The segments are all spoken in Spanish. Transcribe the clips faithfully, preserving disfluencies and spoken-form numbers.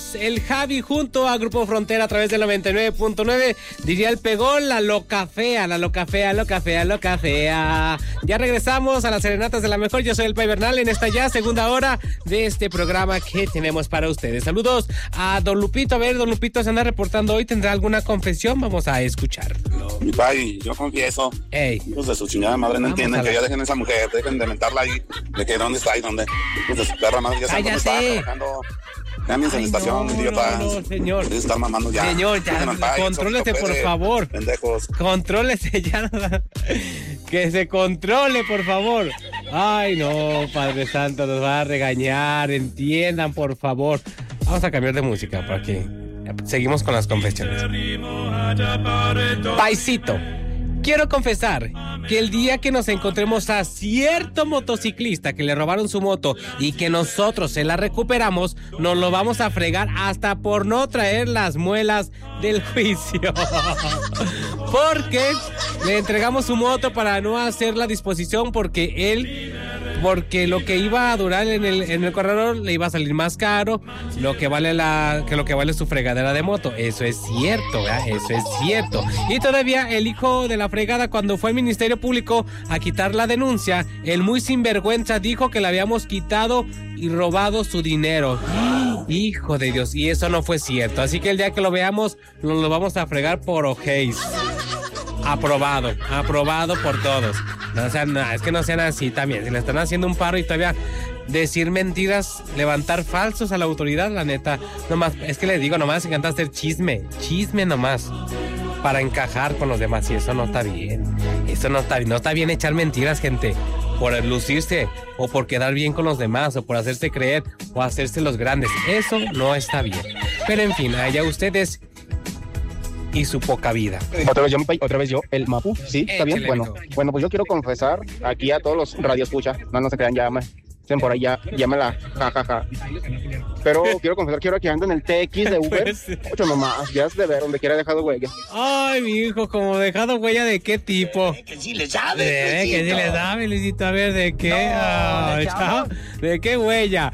Regresamos, el Javi junto a Grupo Frontera a través del noventa y nueve punto nueve. Diría el pegón, la loca fea, la loca fea, loca fea, loca fea. Ya regresamos a las serenatas de la mejor. Yo soy el Pai Bernal en esta ya segunda hora de este programa que tenemos para ustedes. Saludos a Don Lupito. A ver, Don Lupito se anda reportando hoy. ¿Tendrá alguna confesión? Vamos a escucharlo. Mi Pai, yo confieso. Ey. Hijos de su chingada madre no Vamos entienden a que la... ya dejen a esa mujer, dejen de mentarla ahí, de que dónde está y dónde. Hijos de su perra madre, ya saben dónde está trabajando. Cámbiense en la estación, no, idiotas. No, no, señor. Debes estar mamando ya. Señor, ya, Pai, contrólese, por favor. Pendejos. Contrólese ya. Que se controle, por favor. Ay, no, Padre Santo, nos va a regañar. Entiendan, por favor. Vamos a cambiar de música para que seguimos con las confesiones. Paisito, quiero confesar que el día que nos encontremos a cierto motociclista que le robaron su moto y que nosotros se la recuperamos, nos lo vamos a fregar hasta por no traer las muelas del juicio. Porque le entregamos su moto para no hacer la disposición porque él... Porque lo que iba a durar en el, en el corredor le iba a salir más caro lo que vale la, que lo que vale su fregadera de moto. Eso es cierto, ¿verdad? Eso es cierto. Y todavía el hijo de la fregada, cuando fue al Ministerio Público a quitar la denuncia, el muy sinvergüenza dijo que le habíamos quitado y robado su dinero. Hijo de Dios, y eso no fue cierto. Así que el día que lo veamos, nos lo vamos a fregar por ojéis. Aprobado, aprobado por todos. No sean, no, es que no sean así también. Si le están haciendo un paro y todavía decir mentiras, levantar falsos a la autoridad, la neta, nomás, es que les digo, nomás encanta hacer chisme, chisme nomás, para encajar con los demás, y eso no está bien. Eso no está bien, no está bien echar mentiras, gente, por lucirse, o por quedar bien con los demás, o por hacerse creer, o hacerse los grandes. Eso no está bien. Pero en fin, allá ustedes y su poca vida. Otra vez yo, otra vez yo, el Mapu, ¿sí? ¿Está bien? Bueno, bueno, pues yo quiero confesar aquí a todos los radioescuchas, no, no se crean, ya me, dicen por ahí, ya, ya me la, ja, ja, ja. Pero quiero confesar, quiero que ando en el T X de Uber, pues, ocho nomás, ya es de ver, donde quiera dejado huella. Ay, mi hijo, como dejado huella, ¿de qué tipo? Que sí le sabe, de, que sí le sabe, Luisito, a ver, ¿de qué? No, ah, ¿de, ¿De qué huella?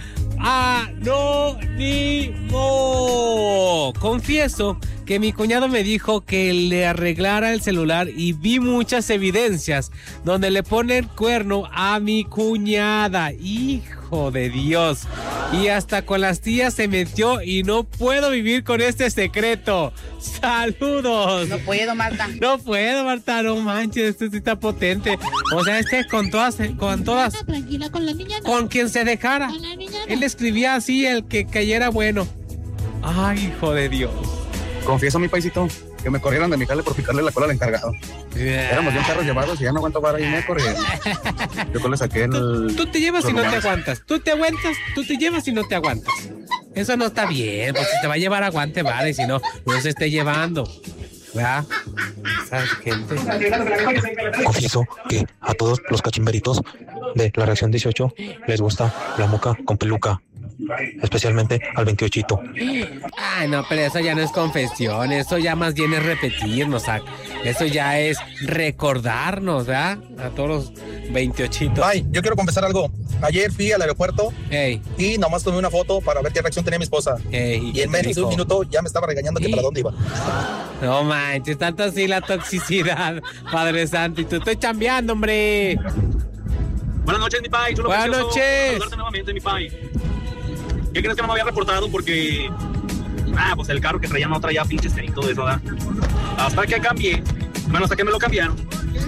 Anónimo. Confieso que mi cuñado me dijo que le arreglara el celular y vi muchas evidencias donde le pone el cuerno a mi cuñada. Hijo de Dios. Y hasta con las tías se metió y no puedo vivir con este secreto. ¡Saludos! No puedo, Marta. No puedo, Marta, no manches, este sí está potente. O sea, este con todas, con todas. Tranquila, con la niña no. Con quien se dejara. Con la niña no. Él escribía así, el que cayera bueno. Ay, hijo de Dios. Confieso, mi paisito, que me corrieron de mi jale por picarle la cola al encargado. Yeah. Éramos bien carros llevados y ya no aguanto para ahí me corrieron. Yo le saqué el... Tú, tú te llevas y no te aguantas. Tú te aguantas, tú te llevas y no te aguantas. Eso no está bien, porque si te va a llevar aguante, vale, si no, no se esté llevando. ¿Verdad? Esa gente. Confieso que a todos los cachimberitos de la reacción dieciocho les gusta la moca con peluca. Especialmente al veintiocho. Ay, no, pero eso ya no es confesión, eso ya más bien es repetirnos, o sea, eso ya es recordarnos, ¿verdad? A todos los veintiochitos. Ay, yo quiero confesar algo. Ayer fui al aeropuerto Ey. y nomás tomé una foto para ver qué reacción tenía mi esposa. Ey, y en menos de un minuto ya me estaba regañando que para dónde iba. No manches, tanto así la toxicidad, Padre Santo, y tú estoy chambeando, hombre. Buenas noches, mi pai. Chulo Buenas precioso. noches. Saludarte nuevamente, mi pai. ¿Qué crees que no me había reportado? Porque, ah, pues el carro que traía no traía pinches cerito de eso, ¿verdad? Hasta que cambié, bueno, hasta que me lo cambiaron.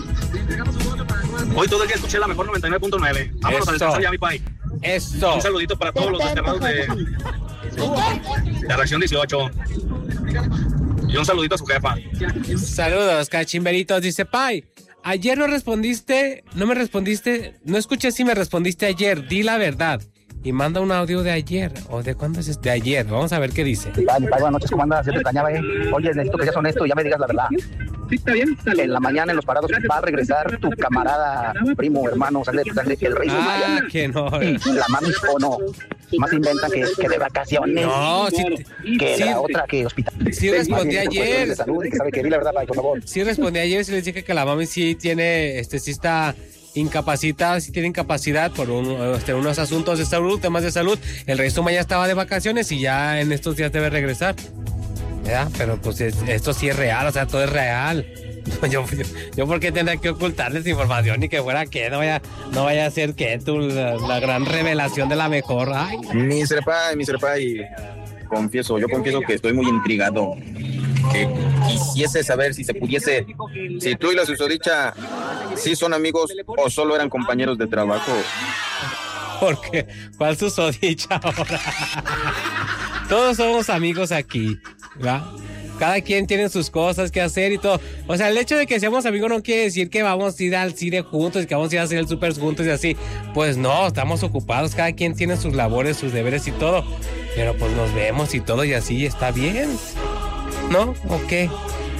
Hoy todo el día escuché la mejor noventa y nueve punto nueve. Vámonos a descansar ya, mi pai. Eso. Un saludito para todos los desterrados de, de Reacción dieciocho. Y un saludito a su jefa. Saludos, cachimberitos. Dice, pai, ayer no respondiste, no me respondiste, no escuché si me respondiste ayer, di la verdad. Y manda un audio de ayer, o de cuándo es este, de ayer, vamos a ver qué dice. Mi pai, mi pai, buenas noches, ¿cómo andas? Yo te extrañaba, eh. Oye, necesito que seas honesto y ya me digas la verdad. Sí, está bien. Salud. En la mañana en los parados va a regresar tu camarada, primo, hermano, sale, sale el rey Ah, Maya. que no. La mami o no. Más inventan que, que de vacaciones. No, sí. Que sí, la otra que hospital. Sí respondí bien, ayer. De salud, que sabe que di la verdad, pai, por favor. Sí respondí ayer, sí les dije que la mami sí tiene, este, sí está incapacitada, sí tiene incapacidad por un, este, unos asuntos de salud, temas de salud. El Rey Suma ya estaba de vacaciones y ya en estos días debe regresar. ¿Ya? Pero pues es, esto sí es real, o sea, todo es real. Yo, yo, yo ¿por qué tendría que ocultarles información y que fuera que no vaya, no vaya a ser que tú la, la gran revelación de la mejor? Ay. Mi serpa, mi serpa, y confieso, yo confieso que estoy muy intrigado, que quisiese saber si se pudiese, si tú y la susodicha sí son amigos o solo eran compañeros de trabajo. ¿Por qué? ¿Cuál susodicha ahora? Todos somos amigos aquí, ¿verdad? Cada quien tiene sus cosas que hacer y todo. O sea, el hecho de que seamos amigos no quiere decir que vamos a ir al cine juntos y que vamos a ir a hacer el súper juntos y así. Pues no, estamos ocupados. Cada quien tiene sus labores, sus deberes y todo. Pero pues nos vemos y todo y así está bien. ¿No? ¿O qué?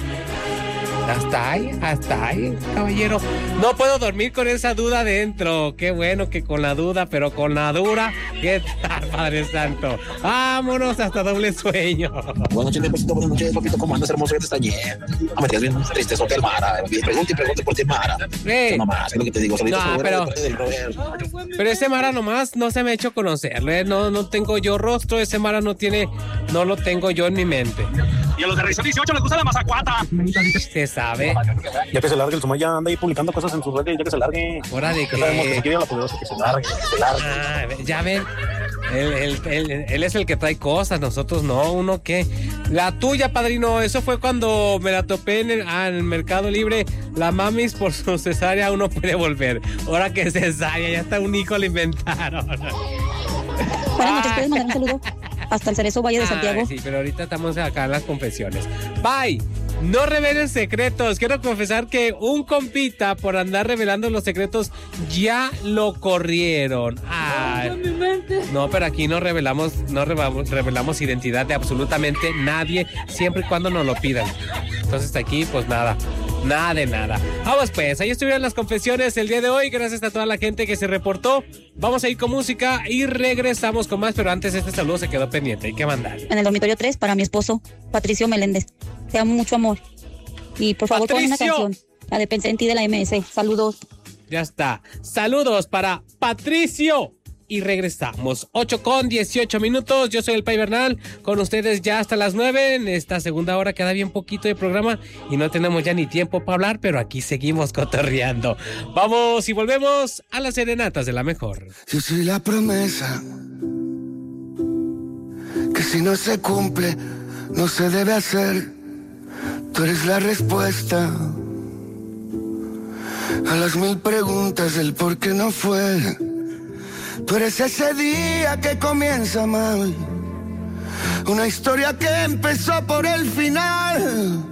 Hasta ahí, hasta ahí, caballero. No puedo dormir con esa duda dentro. Qué bueno que con la duda, pero con la dura. ¿Qué tal, Padre Santo? Vámonos hasta doble sueño. Buenas noches, papito. Buenas noches, papito. ¿Cómo andas, hermoso? Que te extrañé. No me tienes bien triste, soy el Mara. Pregunte y pregunte por ti, Mara. Sí. Mamá, es lo que te digo. No, pero, pero ese Mara nomás no se me ha hecho conocerlo. ¿eh? No, no tengo yo rostro. Ese Mara no tiene, no lo tengo yo en mi mente. Y a los de Región dieciocho les gusta la mazacuata. Se sabe. Ya que se largue, el Sumaya anda ahí publicando cosas en sus redes, ya que se largue. Hora de que... Ya sabemos que si quiere la poderosa, que se largue, que se largue. Ah, ya ven, él, él, él, él es el que trae cosas, nosotros no, uno qué. La tuya, padrino, eso fue cuando me la topé en el, ah, en el Mercado Libre. La mamis por su cesárea uno puede volver. Ahora que cesárea, ya hasta un hijo le inventaron. Buenas noches, ¿puedes mandar un saludo? Hasta el Cerezo Valle de Santiago. Ay, sí, pero ahorita estamos acá en las confesiones. Bye. No revelen secretos. Quiero confesar que un compita por andar revelando los secretos ya lo corrieron. Ay. No, pero aquí no revelamos, no revelamos, revelamos identidad de absolutamente nadie, siempre y cuando nos lo pidan. Entonces aquí, pues nada. Nada de nada. Vamos pues, ahí estuvieron las confesiones el día de hoy. Gracias a toda la gente que se reportó. Vamos a ir con música y regresamos con más, pero antes este saludo se quedó pendiente. Hay que mandar. En el dormitorio tres para mi esposo, Patricio Meléndez. Te amo mucho, amor. Y por favor, pon una canción. La de Pensé en ti de la M S. Saludos. Ya está. Saludos para Patricio. Y regresamos. ocho con dieciocho minutos. Yo soy el Pai Bernal. Con ustedes ya hasta las nueve. En esta segunda hora queda bien poquito de programa. Y no tenemos ya ni tiempo para hablar. Pero aquí seguimos cotorreando. Vamos y volvemos a las serenatas de la mejor. Yo soy la promesa que si no se cumple, no se debe hacer. Tú eres la respuesta a las mil preguntas del por qué no fue. Tú eres ese día que comienza mal, una historia que empezó por el final.